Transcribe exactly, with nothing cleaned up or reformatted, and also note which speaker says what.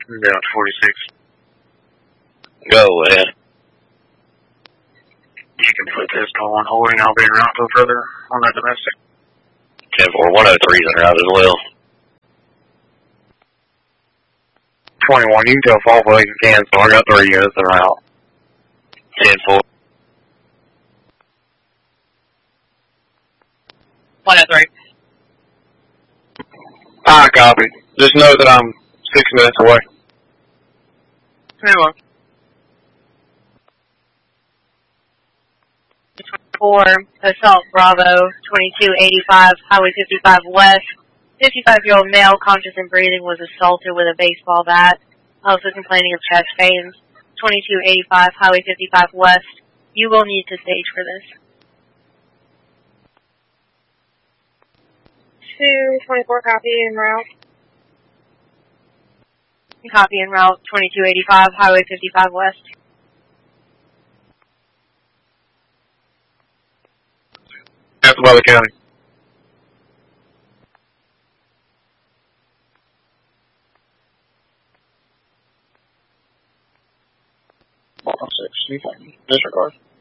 Speaker 1: Down forty-six.
Speaker 2: Go ahead.
Speaker 1: You can put this call on holding. I'll be en route to further on that domestic.
Speaker 2: ten four, one oh three is en route as well.
Speaker 1: twenty-one, you can tell Falvo you can cancel. I got three units en route.
Speaker 2: ten four.
Speaker 3: one oh three.
Speaker 1: I copy. Just know that I'm six minutes away.
Speaker 3: twenty-one. four, Assault Bravo, twenty-two eighty-five, Highway fifty-five West. fifty-five-year-old male, conscious and breathing, was assaulted with a baseball bat. Also complaining of chest pains. twenty-two eighty-five, Highway fifty-five West. You will need to stage for this.
Speaker 4: two twenty-four, copy, en route.
Speaker 3: Copy en route, twenty-two eighty-five, Highway fifty-five West.
Speaker 1: That's Butler County. Six, disregard.